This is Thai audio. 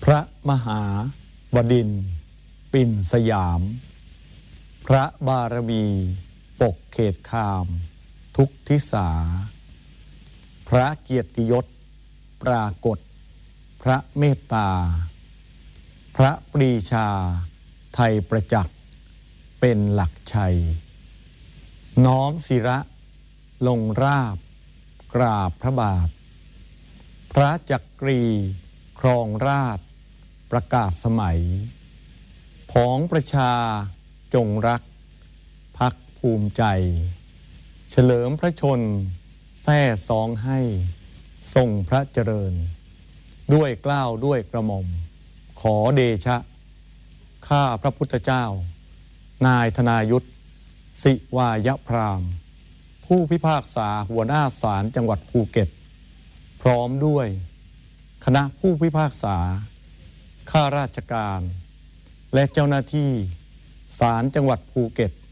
พระมหาบดินทร์ปิ่นสยามพระบารมีปกเขตคามทุกทิศาพระเกียรติยศปรากฏพระเมตตาพระปรีชาไทยประจักษ์เป็นหลักชัยน้อมศิระลงราบกราบพระบาทพระจักรีครองราชประกาศสมัยผองประชาจงรักภักภูมิใจเฉลิมพระชนแท้ซองให้ทรงพระเจริญด้วยเกล้าด้วยกระหม่อมขอเดชะข้าพระพุทธเจ้านายธนายุทธศิวายพรามผู้พิพากษาหัวหน้าศาลจังหวัดภูเก็ตพร้อมด้วยคณะผู้พิพากษาข้าราชการและเจ้าหน้าที่ศาลจังหวัดภูเก็ต